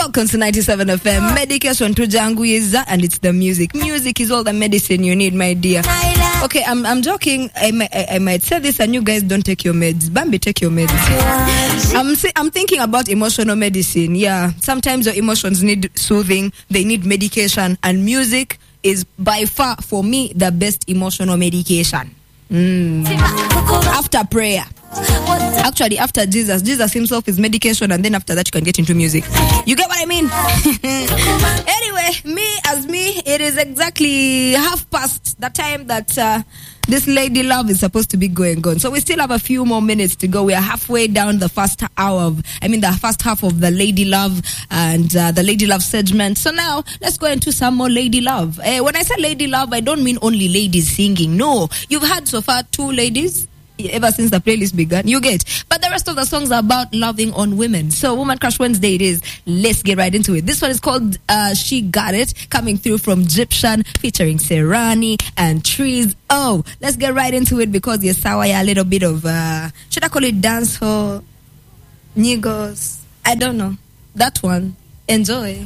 Welcome to 97 FM. Medication to Jangu is that, and it's the music. Music is all the medicine you need, my dear. Okay, I'm joking. I might say this, and you guys don't take your meds. Bambi, take your meds. I'm thinking about emotional medicine. Yeah, sometimes your emotions need soothing. They need medication, and music is by far, for me, the best emotional medication. After prayer. Actually, after Jesus himself is medication, and then after that you can get into music. You get what I mean? Anyway, it is exactly 1:30 the time that this Lady Love is supposed to be going on. So we still have a few more minutes to go. We are halfway down the first half of the Lady Love and the Lady Love segment. So now let's go into some more Lady Love. When I say Lady Love, I don't mean only ladies singing. No, you've had so far 2 ladies ever since the playlist began, you get. But the rest of the songs are about loving on women. So Woman Crush Wednesday it is. Let's get right into it. This one is called She Got It, coming through from Egyptian, featuring Serani and Trees. Oh, let's get right into it because yes, a little bit of should I call it dancehall, nigos? I don't know. That one. Enjoy.